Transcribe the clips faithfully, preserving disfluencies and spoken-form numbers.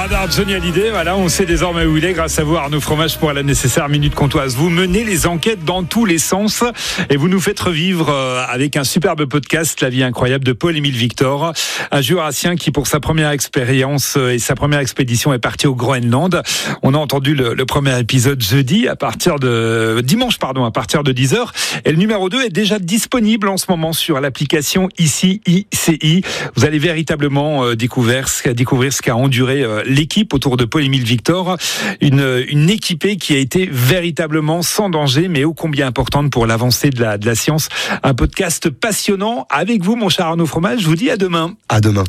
radar Johnny Hallyday, voilà, on sait désormais où il est grâce à vous Arnaud Fromage pour la nécessaire minute comtoise. Vous menez les enquêtes dans tous les sens et vous nous faites revivre avec un superbe podcast La vie incroyable de Paul-Émile Victor, un jurassien qui pour sa première expérience et sa première expédition est parti au Groenland. On a entendu le, le premier épisode jeudi à partir de dimanche pardon à partir de dix heures et le numéro deux est déjà disponible en ce moment sur l'application Ici I C I. Vous allez véritablement découvrir ce, découvrir ce qu'a enduré l'équipe autour de Paul-Émile Victor, une, une équipée qui a été véritablement sans danger, mais ô combien importante pour l'avancée de la, de la science. Un podcast passionnant avec vous, mon cher Arnaud Fromage. Je vous dis à demain. À demain.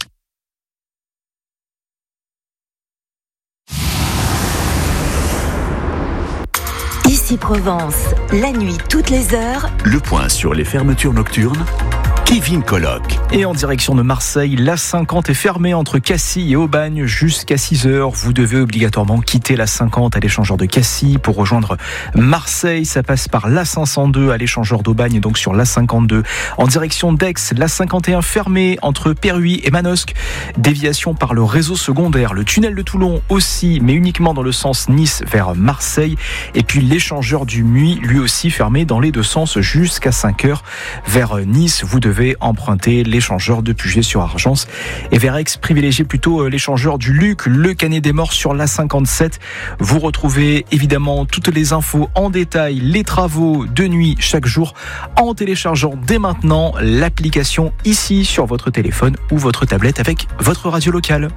Ici Provence, la nuit toutes les heures. Le point sur les fermetures nocturnes. Kevin Colloc. Et en direction de Marseille, l'A cinquante est fermée entre Cassis et Aubagne jusqu'à six heures. Vous devez obligatoirement quitter l'A cinquante à l'échangeur de Cassis pour rejoindre Marseille. Ça passe par l'A cinq cent deux à l'échangeur d'Aubagne, donc sur l'A cinquante-deux. En direction d'Aix, l'A cinquante et un fermée entre Perruy et Manosque. Déviation par le réseau secondaire. Le tunnel de Toulon aussi, mais uniquement dans le sens Nice vers Marseille. Et puis l'échangeur du Muy, lui aussi fermé dans les deux sens jusqu'à cinq heures vers Nice. Vous devez emprunter l'échangeur de Puget-sur-Argence et vers Aix, privilégiez plutôt l'échangeur du Luc, le Canet des Morts sur l'A cinquante-sept. Vous retrouvez évidemment toutes les infos en détail, les travaux de nuit chaque jour en téléchargeant dès maintenant l'application Ici sur votre téléphone ou votre tablette avec votre radio locale.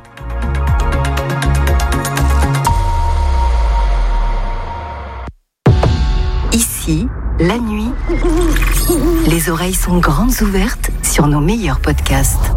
Ici, la nuit, les oreilles sont grandes ouvertes sur nos meilleurs podcasts.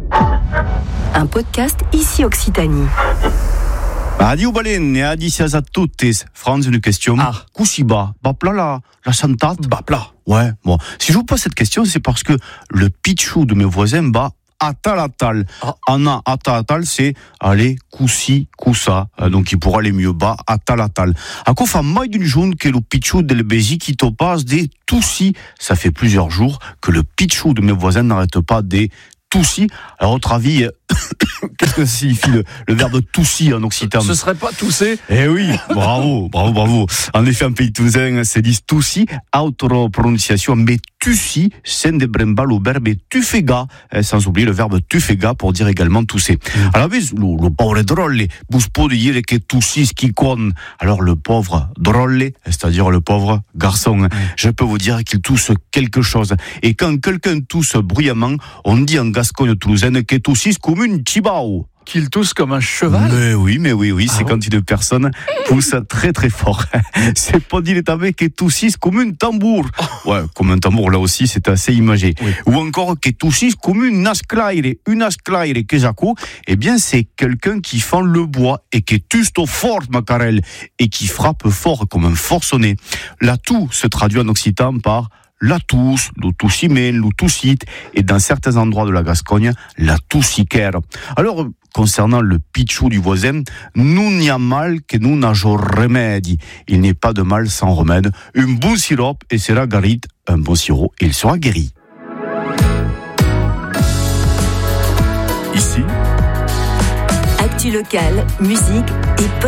Un podcast Ici Occitanie. Adieu Balen, adicias a tuttes. Franz, une question. Ah. Kusiba, bapla la, la santat. Bapla. Ouais, bon. Si je vous pose cette question, c'est parce que le pitchou de mes voisins bat Atalatal. Ah. Anna Atalatal, c'est aller kusi kusa. Euh, donc il pourra aller mieux bas Atalatal. À quoi fait mai d'une journée que le pitchou de l'Ebézi qui te passe des toussis. Ça fait plusieurs jours que le pitchou de mes voisins n'arrête pas des toussis. Alors, à votre avis, qu'est-ce que ça signifie le, le verbe toussi en occitan? Ce serait pas tousser? Eh oui, bravo, bravo, bravo. En effet, en pays toulousain, c'est dit toussi, auto-prononciation, mais tussi, c'est de brembal au verbe tufega, sans oublier le verbe tufega pour dire également tousser. Alors, oui, le, le pauvre drôle, vous pouvez de dire que toussi, ce qui compte. Alors, le pauvre drôle, c'est-à-dire le pauvre garçon, je peux vous dire qu'il tousse quelque chose. Et quand quelqu'un tousse bruyamment, on dit en Gascogne toulousaine que toussis comme une chibao. Qu'il tousse comme un cheval? Mais oui, mais oui, oui, ah c'est bon? quand une personne pousse très très fort. C'est pas dit l'étabé que toussisse comme un tambour. Ouais, comme un tambour, là aussi, c'est assez imagé. Oui. Ou encore que toussisse comme une asclaire. Une asclaire, que j'accou, eh bien, c'est quelqu'un qui fend le bois et qui tusto fort, macarel, et qui frappe fort comme un forcené. La toux se traduit en occitan par la tousse, le toussimène, le toussite, et dans certains endroits de la Gascogne, la toussicaire. Alors, concernant le pitchou du voisin, nous n'y a mal que nous n'ageons remède. Il n'est pas de mal sans remède. Un bon sirop et sera guéri. Un bon sirop et il sera guéri. Ici, Actu locale, musique et